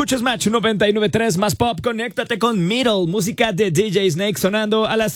Escuchas Match 99.3 más pop. Conéctate con Middle, música de DJ Snake sonando a las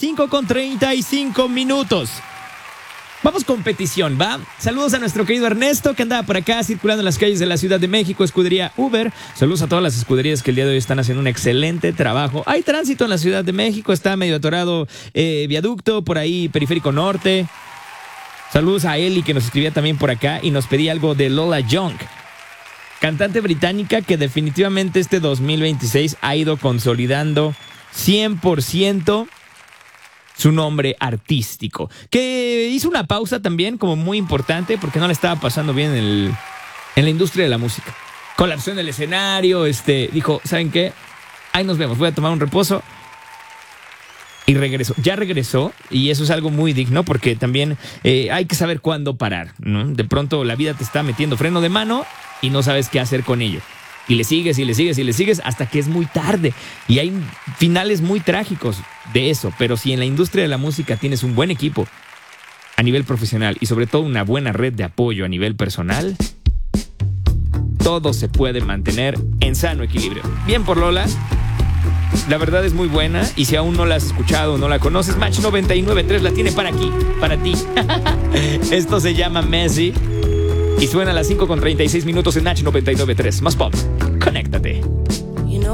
5:35 Vamos con petición, ¿va? Saludos a nuestro querido Ernesto, que andaba por acá circulando en las calles de la Ciudad de México, escudería Uber. Saludos a todas las escuderías que el día de hoy están haciendo un excelente trabajo. Hay tránsito en la Ciudad de México, está medio atorado viaducto, por ahí Periférico Norte. Saludos a Eli, que nos escribía también por acá y nos pedía algo de Lola Young, cantante británica que definitivamente este 2026 ha ido consolidando 100% su nombre artístico, que hizo una pausa también como muy importante porque no le estaba pasando bien en la industria de la música. Colapsó en el escenario, dijo, ¿saben qué? Ahí nos vemos, voy a tomar un reposo. Y regresó, ya regresó, y eso es algo muy digno porque también hay que saber cuándo parar, ¿no? De pronto la vida te está metiendo freno de mano y no sabes qué hacer con ello. Y le sigues, y le sigues, y le sigues hasta que es muy tarde. Y hay finales muy trágicos de eso. Pero si en la industria de la música tienes un buen equipo a nivel profesional y sobre todo una buena red de apoyo a nivel personal, todo se puede mantener en sano equilibrio. Bien por Lola. La verdad es muy buena y si aún no la has escuchado o no la conoces, Match 99.3 la tiene para aquí, para ti. Esto se llama Messi y suena a las 5:36 en Match 99.3. Más pop. Conéctate.